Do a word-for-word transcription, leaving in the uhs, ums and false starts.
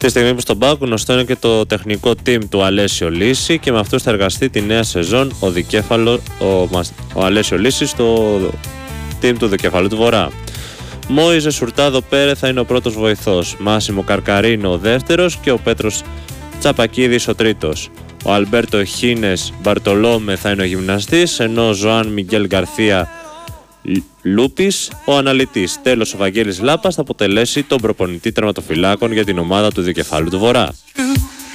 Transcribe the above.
Τη στιγμή που στον ΠΑΟΚ γνωστό είναι και το τεχνικό team του Αλέσιο Λύση και με αυτούς θα εργαστεί τη νέα σεζόν ο, δικέφαλο, ο, ο Αλέσιο Λύση στο team του Δικεφαλού του Βορρά. Μόιζε Σουρτάδο Πέρε θα είναι ο πρώτος βοηθός, Μάσιμο Καρκαρίνο ο δεύτερος και ο Πέτρος Τσαπακίδης ο τρίτος. Ο Αλμπέρτο Χίνες Μπαρτολόμε θα είναι ο γυμναστής, ενώ ο Ζωάν Μιγγέλ Γκαρθία Λούπης ο αναλυτής. Τέλος, ο Βαγγέλης Λάπας θα αποτελέσει τον προπονητή τερματοφυλάκων για την ομάδα του Δικεφάλου του Βορρά.